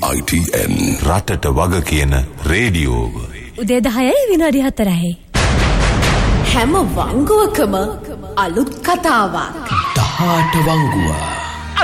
ITN රටට වග කියන රේඩියෝව. උදේ 10යි විනාඩි 4යි. හැම වංගුවකම අලුත් කතාවක්. 18 වංගුව.